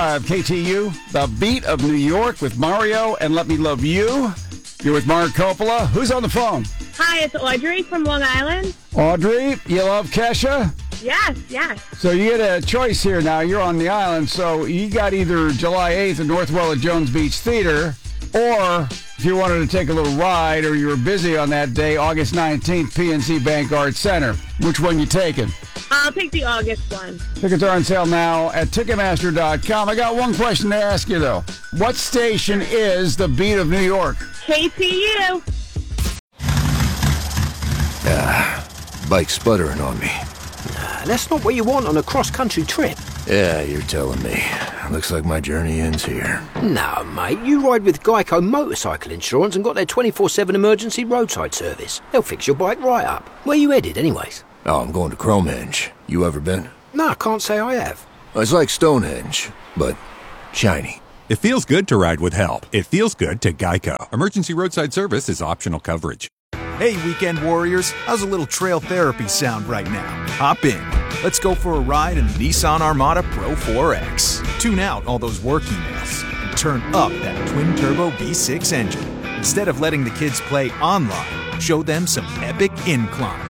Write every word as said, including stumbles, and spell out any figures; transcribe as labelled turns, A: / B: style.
A: Uh, K T U, The Beat of New York with Mario and Let Me Love You. You're with Mark Coppola. Who's on the phone?
B: Hi, it's Audrey from Long Island.
A: Audrey, you love Kesha?
B: Yes, yes.
A: So you get a choice here now. You're on the island, so you got either July eighth at Northwell at Jones Beach Theater, or if you wanted to take a little ride or you were busy on that day, August nineteenth, P N C Bank Arts Center. Which one you taking?
B: I'll take the August one.
A: Tickets are on sale now at Ticketmaster dot com. I got one question to ask you, though. What station is The Beat of New York?
B: K T U.
C: Ah, bike's sputtering on me.
D: Nah, that's not what you want on a cross-country trip.
C: Yeah, you're telling me. Looks like my journey ends here.
D: No, mate, you ride with Geico Motorcycle Insurance and got their twenty-four seven emergency roadside service. They'll fix your bike right up. Where you headed, anyways?
C: Oh, I'm going to Cromehenge. You ever been?
D: No, I can't say I have.
C: It's like Stonehenge, but shiny.
E: It feels good to ride with help. It feels good to Geico. Emergency roadside service is optional coverage.
F: Hey, weekend warriors, how's a little trail therapy sound right now? Hop in. Let's go for a ride in the Nissan Armada Pro four X. Tune out all those work emails and turn up that twin-turbo V six engine. Instead of letting the kids play online, show them some epic incline.